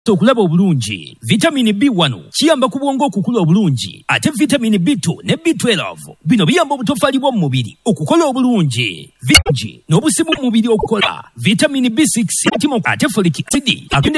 okulaba obulungi. Vitamini B1 kiyamba ku bwongo okukula obulungi, ate vitamini B2 ne B12 bino biyamba obutofaali bw'omu mubiri okukola obulungi. N'obusimu mu mubiri okukola. Vitamini B6 ate folic acid